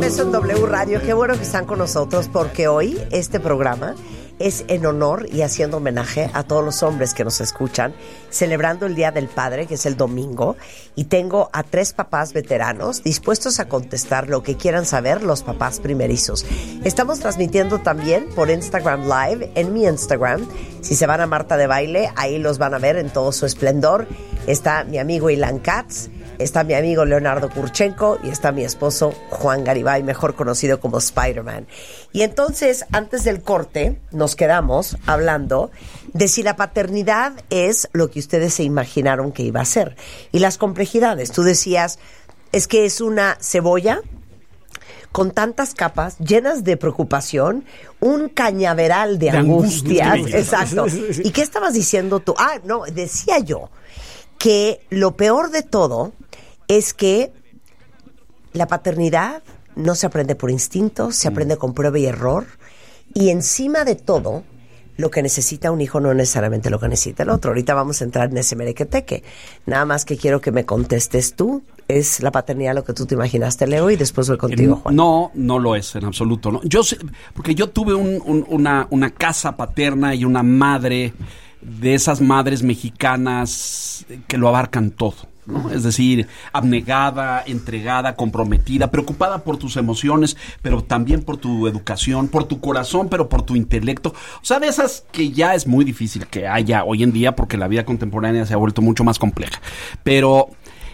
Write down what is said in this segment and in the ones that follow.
regreso en W Radio. Qué bueno que están con nosotros porque hoy este programa es en honor y haciendo homenaje a todos los hombres que nos escuchan, celebrando el Día del Padre, que es el domingo, y tengo a 3 papás veteranos dispuestos a contestar lo que quieran saber los papás primerizos. Estamos transmitiendo también por Instagram Live, en mi Instagram. Si se van a Marta de Baile, ahí los van a ver en todo su esplendor. Está mi amigo Ilan Katz, está mi amigo Leonardo Kurchenko y está mi esposo Juan Garibay, mejor conocido como Spider-Man. Y entonces, antes del corte, nos quedamos hablando de si la paternidad es lo que ustedes se imaginaron que iba a ser. Y las complejidades. Tú decías, es que es una cebolla con tantas capas, llenas de preocupación, un cañaveral de angustias. Exacto. ¿Y qué estabas diciendo tú? Ah, no, decía yo que lo peor de todo es que la paternidad no se aprende por instinto, se aprende con prueba y error, y encima de todo, lo que necesita un hijo no es necesariamente lo que necesita el otro. Ahorita vamos a entrar en ese merequeteque. Nada más que quiero que me contestes tú. ¿Es la paternidad lo que tú te imaginaste, Leo? Y después voy contigo, Juan. No, no lo es en absoluto. No. Yo sé, porque yo tuve una casa paterna y una madre de esas madres mexicanas que lo abarcan todo, ¿no? Es decir, abnegada, entregada, comprometida, preocupada por tus emociones, pero también por tu educación, por tu corazón, pero por tu intelecto. O sea, de esas que ya es muy difícil que haya hoy en día porque la vida contemporánea se ha vuelto mucho más compleja. Pero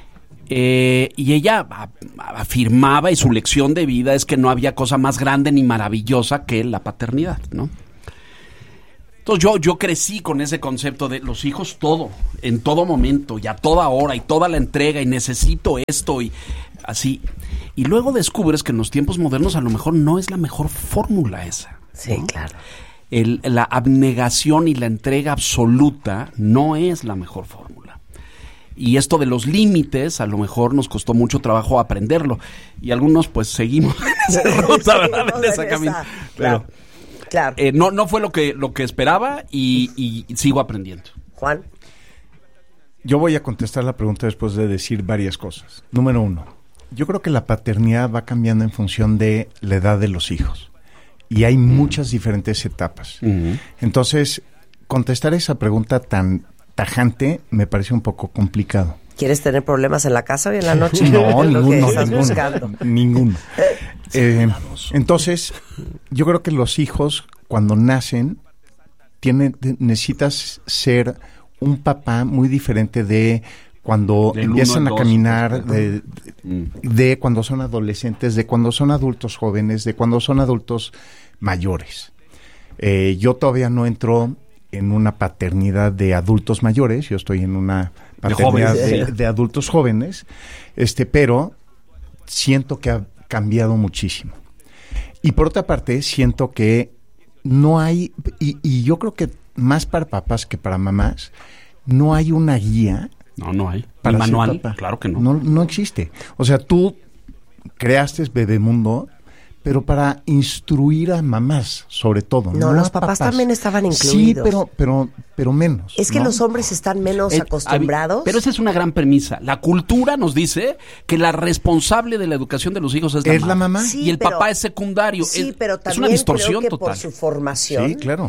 y ella afirmaba, y su lección de vida es que no había cosa más grande ni maravillosa que la paternidad, ¿no? Entonces yo crecí con ese concepto de los hijos todo, en todo momento, y a toda hora, y toda la entrega, y necesito esto, y así. Y luego descubres que en los tiempos modernos a lo mejor no es la mejor fórmula esa, ¿no? Sí, claro. La abnegación y la entrega absoluta no es la mejor fórmula. Y esto de los límites, a lo mejor nos costó mucho trabajo aprenderlo. Y algunos pues seguimos en esa ruta, ¿verdad? En esa camino. Claro. Claro. No fue lo que esperaba y sigo aprendiendo. Juan. Yo voy a contestar la pregunta después de decir varias cosas. Número 1, yo creo que la paternidad va cambiando en función de la edad de los hijos. Y hay muchas diferentes etapas. Uh-huh. Entonces, contestar esa pregunta tan tajante me parece un poco complicado. ¿Quieres tener problemas en la casa hoy en la noche? No, ninguno. Entonces, yo creo que los hijos, cuando nacen, necesitas ser un papá muy diferente de cuando empiezan a caminar, de cuando son adolescentes, de cuando son adultos jóvenes, de cuando son adultos mayores. Yo todavía no entro en una paternidad de adultos mayores, yo estoy en una paternidad de adultos jóvenes, pero siento que ha cambiado muchísimo. Y por otra parte, siento que no hay, y yo creo que más para papás que para mamás, no hay una guía. No hay. ¿El manual? Claro que no. No existe. O sea, tú creaste Bebemundo, pero para instruir a mamás, sobre todo. No, los papás también estaban incluidos. Sí, pero menos. Es que los hombres están menos acostumbrados. Pero esa es una gran premisa. La cultura nos dice que la responsable de la educación de los hijos es la mamá. Sí, y el papá es secundario. Sí, pero también es una distorsión creo que total. por su formación. Sí, claro.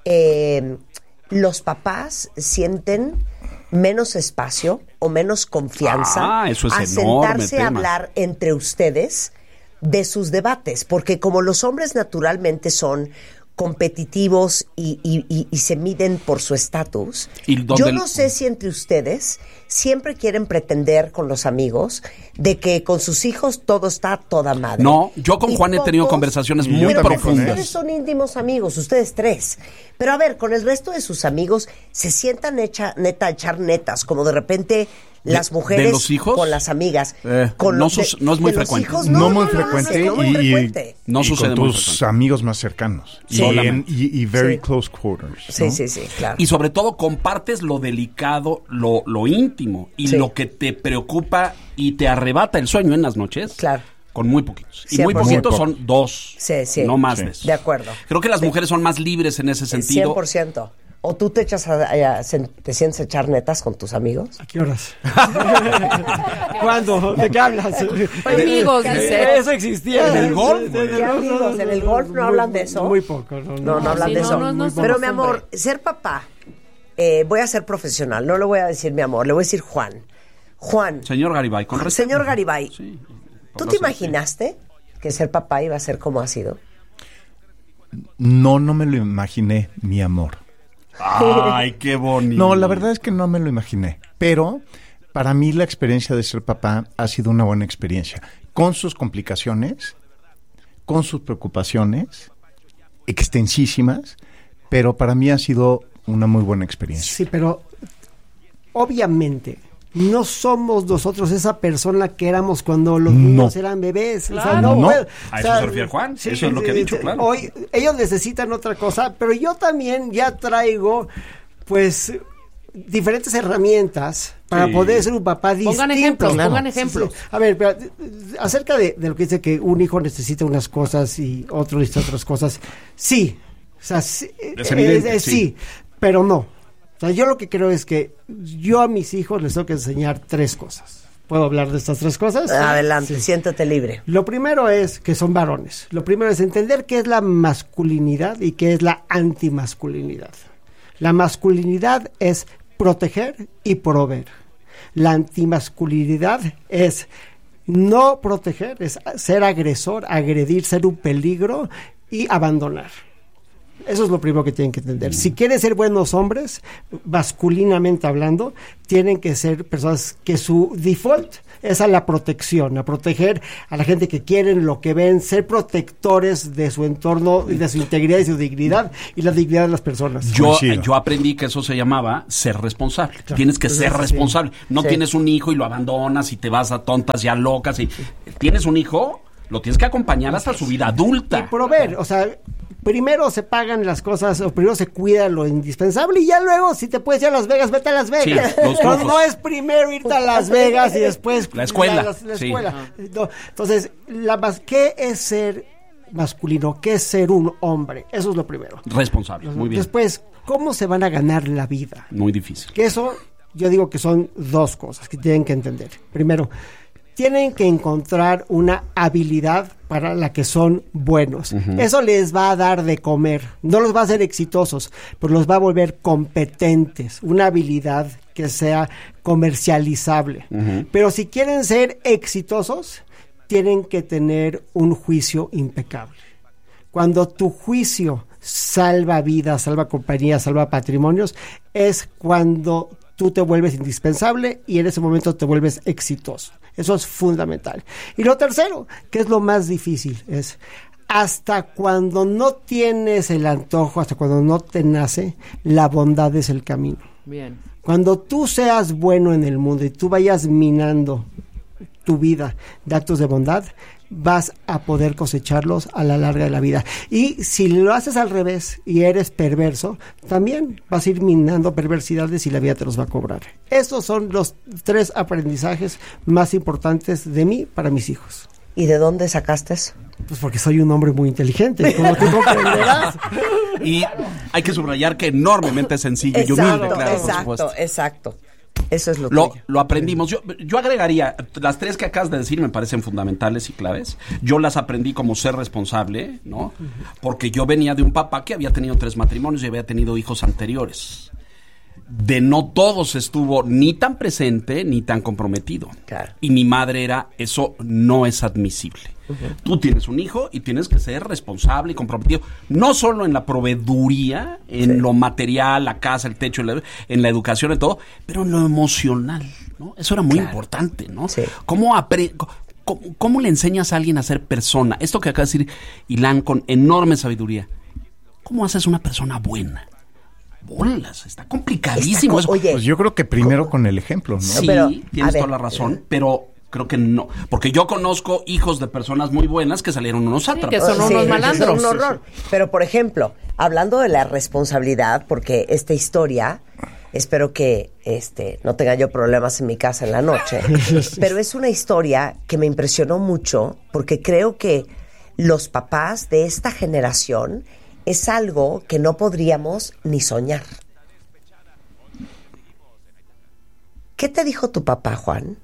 Los papás sienten menos espacio o menos confianza eso es a sentarse a hablar entre ustedes de sus debates, porque como los hombres naturalmente son competitivos y se miden por su estatus, yo no sé si entre ustedes siempre quieren pretender con los amigos de que con sus hijos todo está a toda madre. No, yo con Juan he tenido conversaciones muy profundas. Ustedes son íntimos amigos, ustedes 3. Pero a ver, con el resto de sus amigos se sientan a echar netas, como de repente las mujeres ¿de los hijos? Con las amigas. No es muy frecuente. No muy frecuente. No sucede con tus amigos más cercanos. Sí. Y very close quarters, ¿no? Sí, claro. Y sobre todo compartes lo delicado, lo íntimo y lo que te preocupa y te arrebata el sueño en las noches. Claro. Con muy poquitos. Y 100%. muy poquitos son 2. Sí. No más de eso. De acuerdo. Creo que las mujeres son más libres en ese sentido. 100%. ¿O tú te sientes a echar netas con tus amigos? ¿A qué horas? ¿Cuándo? ¿De qué hablas? Amigos, dice. Eso existía. ¿En el golf? ¿Qué amigos? ¿En el golf no hablan de eso? Muy poco. No hablan de eso. Pero mi amor, ser papá, voy a ser profesional, no le voy a decir mi amor, le voy a decir Juan. Señor Garibay, con respeto. Señor Garibay, Sí, ¿tú te imaginaste que ser papá iba a ser como ha sido? No me lo imaginé, mi amor. Ay, qué bonito. No, la verdad es que no me lo imaginé. Pero para mí la experiencia de ser papá ha sido una buena experiencia. Con sus complicaciones, con sus preocupaciones, extensísimas, pero para mí ha sido una muy buena experiencia. Sí, pero obviamente no somos nosotros esa persona que éramos cuando los niños eran bebés. Claro. O sea, no. ¿A eso se refiere Juan? Sí, eso es lo que he dicho, claro. Hoy ellos necesitan otra cosa, pero yo también ya traigo, pues, diferentes herramientas para poder ser un papá distinto. Pongan ejemplos. Sí. A ver, pero, acerca de lo que dice que un hijo necesita unas cosas y otro necesita otras cosas. Sí. O sea, sí, es evidente, sí, pero no. O sea, yo lo que creo es que yo a mis hijos les tengo que enseñar 3 cosas. ¿Puedo hablar de estas 3 cosas? Adelante, siéntate libre. Lo primero es que son varones. Lo primero es entender qué es la masculinidad y qué es la antimasculinidad. La masculinidad es proteger y proveer. La antimasculinidad es no proteger, es ser agresor, agredir, ser un peligro y abandonar. Eso es lo primero que tienen que entender. Si quieren ser buenos hombres, masculinamente hablando, tienen que ser personas que su default es a la protección, a proteger a la gente que quieren, lo que ven, ser protectores de su entorno, de su integridad y su dignidad y la dignidad de las personas. Yo aprendí que eso se llamaba ser responsable. Claro. Tienes que ser responsable. No tienes un hijo y lo abandonas y te vas a tontas y a locas. Y tienes un hijo, lo tienes que acompañar hasta su vida adulta. Y proveer, o sea, primero se pagan las cosas, o primero se cuida lo indispensable y ya luego, si te puedes ir a Las Vegas, vete a Las Vegas. Sí, no es primero irte a Las Vegas y después la escuela. La escuela. No, entonces, ¿qué es ser masculino? ¿Qué es ser un hombre? Eso es lo primero. Responsable, muy bien. Después, ¿cómo se van a ganar la vida? Muy difícil. Que eso, yo digo que son 2 cosas que tienen que entender. Primero, tienen que encontrar una habilidad para la que son buenos. Uh-huh. Eso les va a dar de comer. No los va a hacer exitosos, pero los va a volver competentes. Una habilidad que sea comercializable. Uh-huh. Pero si quieren ser exitosos, tienen que tener un juicio impecable. Cuando tu juicio salva vidas, salva compañías, salva patrimonios, es cuando tú te vuelves indispensable y en ese momento te vuelves exitoso. Eso es fundamental. Y lo tercero, que es lo más difícil, es hasta cuando no tienes el antojo, hasta cuando no te nace, la bondad es el camino. Bien. Cuando tú seas bueno en el mundo y tú vayas minando tu vida de actos de bondad, vas a poder cosecharlos a la larga de la vida. Y si lo haces al revés y eres perverso, también vas a ir minando perversidades y la vida te los va a cobrar. Estos son los 3 aprendizajes más importantes de mí para mis hijos. ¿Y de dónde sacaste eso? Pues porque soy un hombre muy inteligente, como tú comprenderás. Y hay que subrayar que enormemente sencillo y humilde, claro, Exacto. Eso es lo aprendimos. Yo agregaría, las 3 que acabas de decir me parecen fundamentales y claves. Yo las aprendí como ser responsable, ¿no? Porque yo venía de un papá que había tenido 3 matrimonios y había tenido hijos anteriores. De no todos estuvo ni tan presente ni tan comprometido. Claro. Y mi madre era, eso no es admisible. Uh-huh. Tú tienes un hijo y tienes que ser responsable y comprometido, no solo en la proveeduría, en lo material, la casa, el techo, en la educación, en todo, pero en lo emocional, ¿no? Eso era muy importante, ¿no? Sí. ¿Cómo le enseñas a alguien a ser persona? Esto que acaba de decir Ilan con enorme sabiduría. ¿Cómo haces una persona buena? Bolas, está complicadísimo eso. Oye, pues yo creo que primero con el ejemplo, ¿no? Sí, tienes toda la razón, pero creo que no, porque yo conozco hijos de personas muy buenas que salieron unos sátrapas. Que son unos malandros. Son un horror. Pero, por ejemplo, hablando de la responsabilidad, porque esta historia, espero que no tenga yo problemas en mi casa en la noche, pero es una historia que me impresionó mucho, porque creo que los papás de esta generación es algo que no podríamos ni soñar. ¿Qué te dijo tu papá, Juan,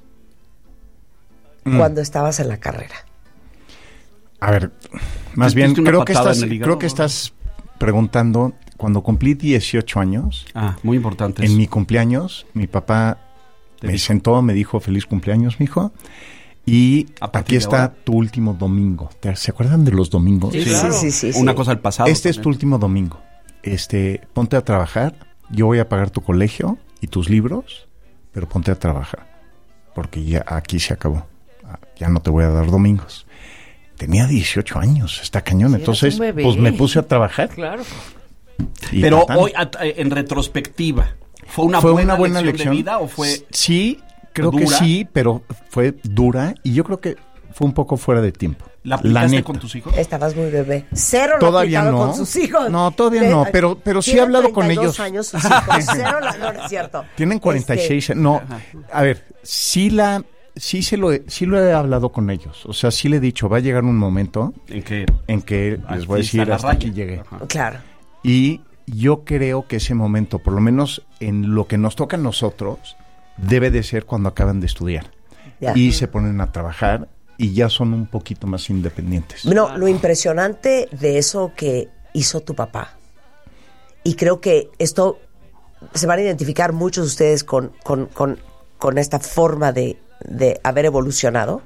cuando estabas en la carrera? A ver, más bien, creo que estás preguntando, cuando cumplí 18 años... muy importante. En mi cumpleaños, mi papá me sentó, me dijo, feliz cumpleaños, mijo. Y aquí está tu último domingo. ¿Se acuerdan de los domingos? Sí, claro. Sí. Una cosa al pasado. Este también es tu último domingo. Ponte a trabajar. Yo voy a pagar tu colegio y tus libros, pero ponte a trabajar. Porque ya aquí se acabó. Ya no te voy a dar domingos. Tenía 18 años, está cañón. Sí, entonces, pues me puse a trabajar. Claro. Pero hoy, en retrospectiva, ¿fue una buena lección de vida o fue Sí, creo dura? Que sí, pero fue dura y yo creo que fue un poco fuera de tiempo. ¿La aplicaste con tus hijos? Estabas muy bebé. Cero todavía lo no con sus hijos. No, todavía no, pero sí he hablado con ellos. Años sus hijos. Cero no es cierto. Tienen 46. No, a ver, sí lo he hablado con ellos. O sea, sí le he dicho, va a llegar un momento en que les voy a decir hasta aquí llegué. Claro. Y yo creo que ese momento, por lo menos en lo que nos toca a nosotros, debe de ser cuando acaban de estudiar. Y se ponen a trabajar y ya son un poquito más independientes. No, lo impresionante de eso que hizo tu papá, y creo que esto se van a identificar muchos de ustedes con esta forma de haber evolucionado,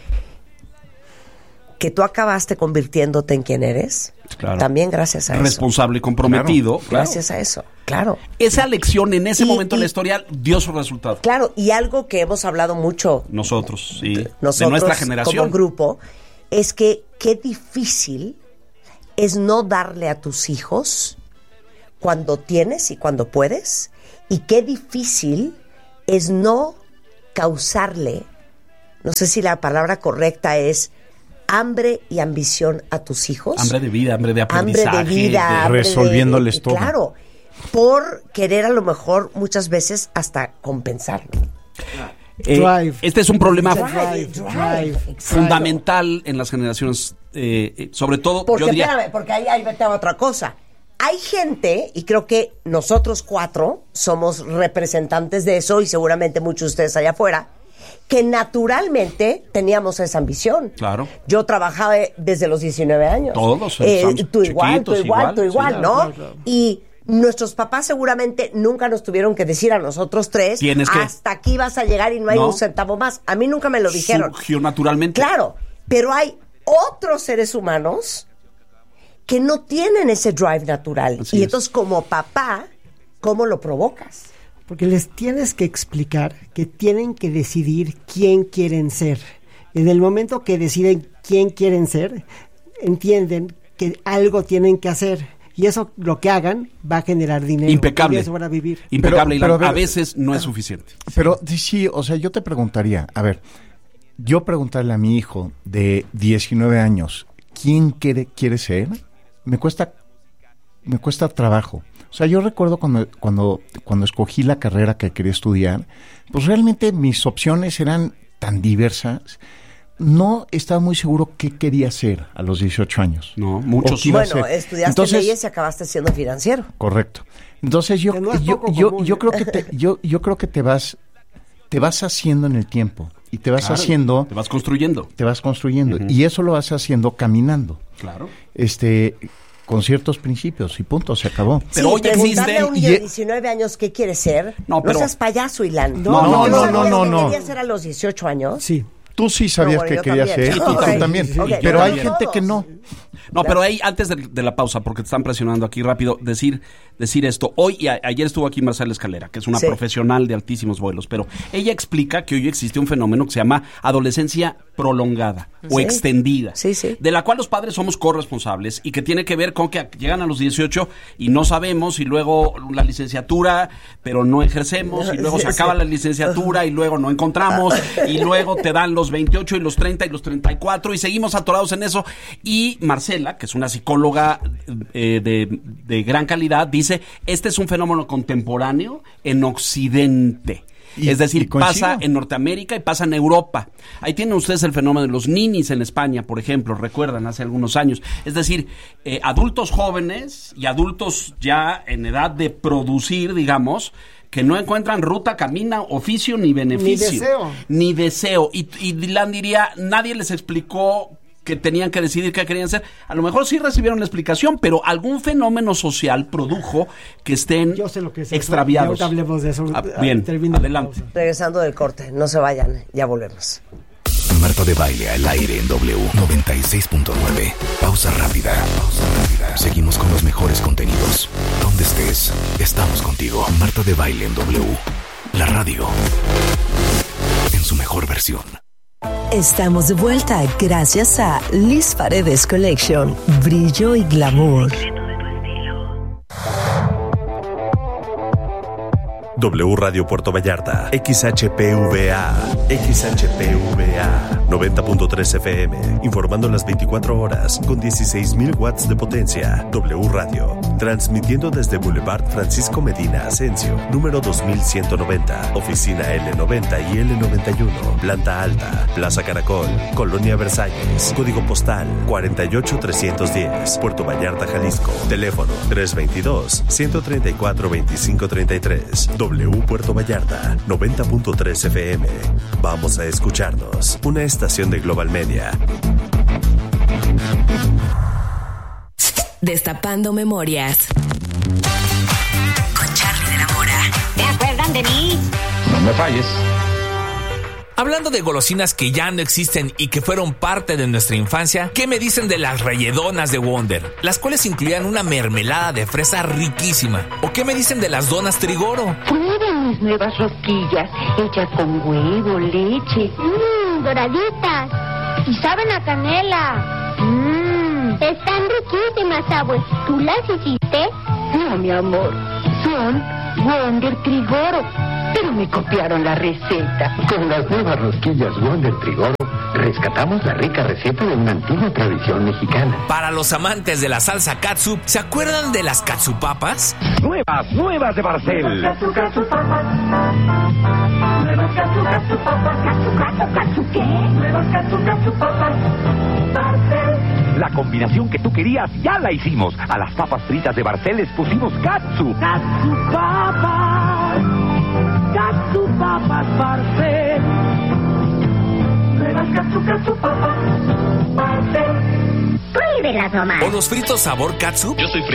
que tú acabaste convirtiéndote en quien eres, también gracias a eso. Responsable y comprometido. Claro. Gracias a eso, claro. Esa lección en ese momento en la historia dio su resultado. Claro, y algo que hemos hablado mucho nosotros, de nuestra generación como grupo, es que qué difícil es no darle a tus hijos cuando tienes y cuando puedes, y qué difícil es no causarle, no sé si la palabra correcta es hambre y ambición a tus hijos. Hambre de vida, hambre de aprendizaje. Hambre de vida, resolviéndoles todo. Claro, por querer a lo mejor muchas veces hasta compensarlo. Este es un problema fundamental en las generaciones, sobre todo, porque, yo diría... Espérame, porque ahí vete a otra cosa. Hay gente, y creo que nosotros 4 somos representantes de eso, y seguramente muchos de ustedes allá afuera, que naturalmente teníamos esa ambición. Claro. Yo trabajaba desde los 19 años. Todos. Tú igual, sí, ¿no? Claro. Y nuestros papás seguramente nunca nos tuvieron que decir a nosotros 3, hasta aquí vas a llegar y no hay un centavo más. A mí nunca me lo dijeron. Surgió naturalmente. Claro, pero hay otros seres humanos que no tienen ese drive natural. Así entonces, como papá, ¿cómo lo provocas? Porque les tienes que explicar que tienen que decidir quién quieren ser. En el momento que deciden quién quieren ser, entienden que algo tienen que hacer. Y eso, lo que hagan, va a generar dinero. Impecable. Y eso van a vivir. Impecable. Pero a veces no es suficiente. Pero sí, o sea, yo te preguntaría, a ver, yo preguntarle a mi hijo de 19 años, ¿quién quiere ser? Me cuesta trabajo. O sea, yo recuerdo cuando escogí la carrera que quería estudiar, pues realmente mis opciones eran tan diversas. No estaba muy seguro qué quería hacer a los 18 años. No, muchos. Bueno, estudiaste leyes y acabaste siendo financiero. Correcto. Entonces yo creo que te vas haciendo en el tiempo y te vas haciendo. Te vas construyendo. Uh-huh. Y eso lo vas haciendo caminando. Claro. Con ciertos principios y punto, se acabó. Pero hoy existe. A un niño de 19 años qué quiere ser. No seas payaso, Ilan. No. ¿Qué quería ser a los 18 años? Sí. Tú sí sabías que querías ser, y tú también. Okay. Pero hay gente que no. No, pero ahí, antes de la pausa, porque te están presionando aquí rápido, decir esto. Hoy y ayer estuvo aquí Marcela Escalera, que es una profesional de altísimos vuelos, pero ella explica que hoy existe un fenómeno que se llama adolescencia prolongada o extendida, de la cual los padres somos corresponsables y que tiene que ver con que llegan a los 18 y no sabemos, y luego la licenciatura, pero no ejercemos, y luego se acaba la licenciatura y luego no encontramos, y luego te dan los 28 y los 30 y los 34 y seguimos atorados en eso. Y Marcela, que es una psicóloga de gran calidad, dice, este es un fenómeno contemporáneo en Occidente. Es decir, pasa en Norteamérica y pasa en Europa. Ahí tienen ustedes el fenómeno de los ninis en España, por ejemplo, recuerdan, hace algunos años. Es decir, adultos jóvenes y adultos ya en edad de producir, digamos, que no encuentran ruta, camina, oficio ni beneficio. Ni deseo. Y Dylan diría, nadie les explicó que tenían que decidir qué querían hacer. A lo mejor sí recibieron la explicación, pero algún fenómeno social produjo que estén extraviados. Ya hablemos de eso. Bien, adelante. Regresando del corte, no se vayan, ya volvemos. Marta de Baile al aire en W 96.9. Pausa rápida. Seguimos con los mejores contenidos. Donde estés, estamos contigo. Marta de Baile en W. La radio en su mejor versión. Estamos de vuelta gracias a Liz Paredes Collection. Brillo y glamour. W Radio Puerto Vallarta, XHPVA 90.3 FM, informando las 24 horas con 16,000 watts de potencia. W Radio, transmitiendo desde Boulevard Francisco Medina Asensio, número 2190, oficina L90 y L91, planta alta, Plaza Caracol, Colonia Versalles, código postal 48310, Puerto Vallarta, Jalisco, teléfono 322-134-2533. W Puerto Vallarta, 90.3 FM. Vamos a escucharnos. Una estación de Global Media. Destapando memorias. Con Charly de la Mora. ¿Se acuerdan de mí? No me falles. Hablando de golosinas que ya no existen y que fueron parte de nuestra infancia, ¿qué me dicen de las relledonas de Wonder? Las cuales incluían una mermelada de fresa riquísima. ¿O qué me dicen de las donas Trigoro? Prueben mis nuevas rosquillas, hechas con huevo, leche. Doraditas. Y saben a canela. Están riquísimas, abue. ¿Tú las hiciste? No, mi amor. Son Wonder Trigoro. Pero me copiaron la receta. Con las nuevas rosquillas Wonder Trigoro, rescatamos la rica receta de una antigua tradición mexicana. Para los amantes de la salsa catsup, ¿se acuerdan de las catsupapas? Nuevas de Barcel. Catsupapas. Nuevas catsupapas. ¿Qué? Nuevas catsupapas. Barcel. La combinación que tú querías ya la hicimos. A las papas fritas de Barcel les pusimos katsu. Catsupapas. Catsupapas Barcel. Nuevas catsupapas Barcel. Pruébelas nomás. ¿O los fritos sabor catsup? Yo soy